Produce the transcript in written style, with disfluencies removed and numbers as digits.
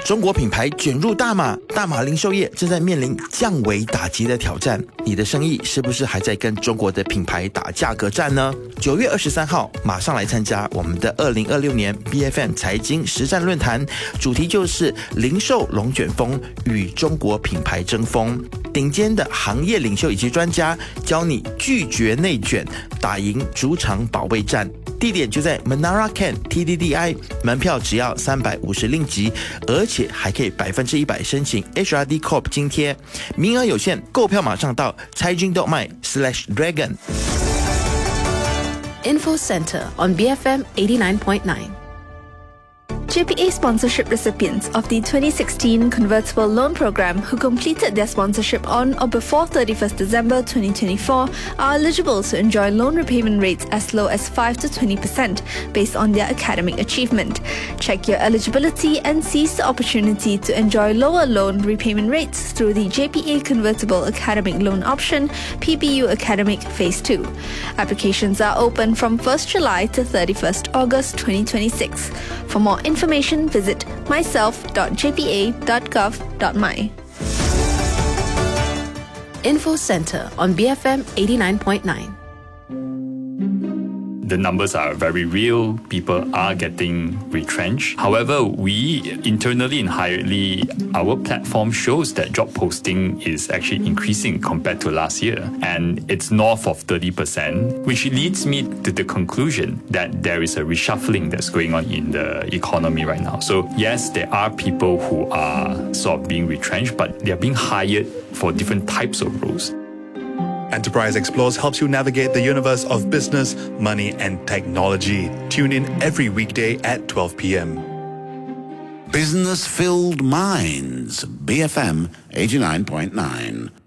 中国品牌卷入大马，大马零售业正在面临降维打击的挑战。你的生意是不是还在跟中国的品牌打价格战呢？9月23号，马上来参加我们的2026年 BFM 财经实战论坛，主题就是零售龙卷风与中国品牌争锋。顶尖的行业领袖以及专家教你拒绝内卷，打赢主场保卫战。地点就在 Menara Can TDDI， 门票只要350令吉，而且还可以100%申请 HRD Corp 津贴，名额有限，购票马上到caijing.my/dragon。 Info Center on BFM 89.9. JPA sponsorship recipients of the 2016 Convertible Loan Program who completed their sponsorship on or before 31st December 2024 are eligible to enjoy loan repayment rates as low as 5 to 20% based on their academic achievement. Check your eligibility and seize the opportunity to enjoy lower loan repayment rates through the JPA Convertible Academic Loan Option PBU Academic Phase 2. Applications are open from 1st July to 31st August 2026. For more information, visit myself.jpa.gov.my. Info Center on BFM 89.9. The numbers are very real. People are getting retrenched. However, we internally in Hiredly, our platform shows that job posting is actually increasing compared to last year. And it's north of 30%, which leads me to the conclusion that there is a reshuffling that's going on in the economy right now. So yes, there are people who are sort of being retrenched, but they're being hired for different types of roles. Enterprise Explores helps you navigate the universe of business, money, and technology. Tune in every weekday at 12 p.m. Business-filled minds. BFM 89.9.